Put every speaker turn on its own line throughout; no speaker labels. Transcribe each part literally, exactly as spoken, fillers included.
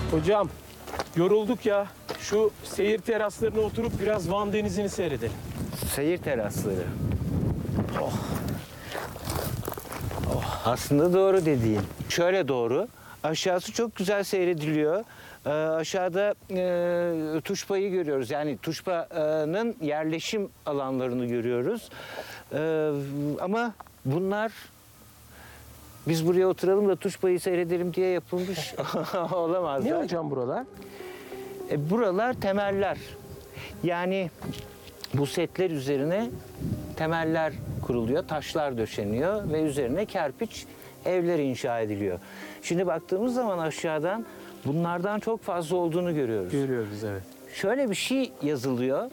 Hocam yorulduk ya. Şu seyir teraslarına oturup biraz Van Denizi'ni seyredelim.
Seyir terasları. Oh. Oh. Aslında doğru dediğin. Şöyle doğru. Aşağısı çok güzel seyrediliyor. Ee, aşağıda e, Tuşba'yı görüyoruz. Yani Tuşba'nın yerleşim alanlarını görüyoruz. Ee, ama bunlar biz buraya oturalım da Tuşba'yı seyredelim diye yapılmış olamaz.
Ne hocam buralar?
E, buralar temeller. Yani bu setler üzerine temeller kuruluyor, taşlar döşeniyor ve üzerine kerpiç evler inşa ediliyor. Şimdi baktığımız zaman aşağıdan bunlardan çok fazla olduğunu görüyoruz.
Görüyoruz, evet.
Şöyle bir şey yazılıyor.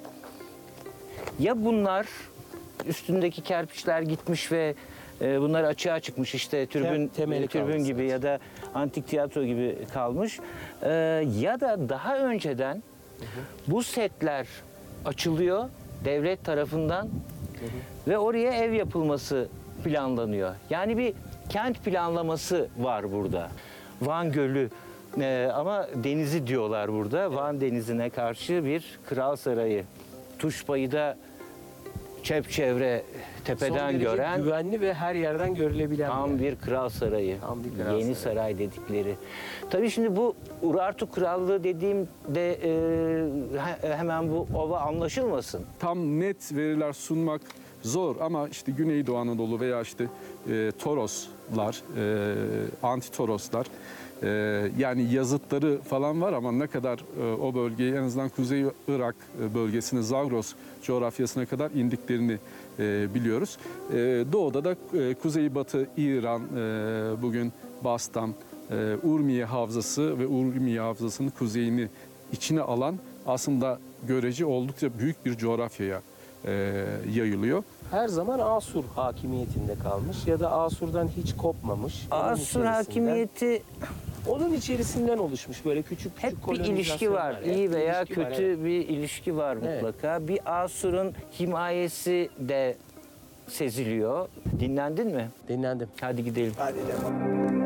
Ya bunlar üstündeki kerpiçler gitmiş ve e, bunlar açığa çıkmış, işte türbün,
temeli
türbün
kalmış,
gibi
evet.
ya da antik tiyatro gibi kalmış. E, ya da daha önceden hı hı. bu setler açılıyor devlet tarafından hı hı. ve oraya ev yapılması planlanıyor. Yani bir kent planlaması var burada. Van Gölü e, ama denizi diyorlar burada. Evet. Van Denizi'ne karşı bir kral sarayı. Tuşba'yı da çepçevre tepeden gören
güvenli ve her yerden görülebilen
tam bir, bir kral sarayı.
Tam bir kral
Yeni
sarayı.
saray dedikleri. Tabii şimdi bu Urartu Krallığı dediğimde e, hemen bu ova anlaşılmasın.
Tam net veriler sunmak zor ama işte Güneydoğu Anadolu veya işte e, Toroslar, e, Anti-Toroslar, e, yani yazıtları falan var ama ne kadar e, o bölgeyi, en azından Kuzey Irak bölgesine, Zagros coğrafyasına kadar indiklerini e, biliyoruz. E, doğuda da e, Kuzeybatı İran, e, bugün Bastam, e, Urmiye Havzası ve Urmiye Havzası'nın kuzeyini içine alan aslında görece oldukça büyük bir coğrafyaya e, yayılıyor.
Her zaman Asur hakimiyetinde kalmış ya da Asur'dan hiç kopmamış.
Asur hakimiyeti
onun içerisinden oluşmuş böyle küçük küçük
hep bir ilişki var.
Hep
İyi veya
ilişki
kötü
var, evet.
bir ilişki var mutlaka. Evet. Bir Asur'un himayesi de seziliyor. Dinlendin mi?
Dinlendim.
Hadi gidelim.
Hadi devam.